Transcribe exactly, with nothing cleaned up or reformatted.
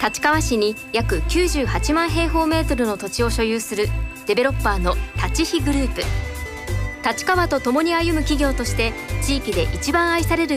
立川市に約きゅうじゅうはちまん平方メートルの土地を所有するデベロッパーの立飛グループ。立川と共に歩む企業として地域で一番愛される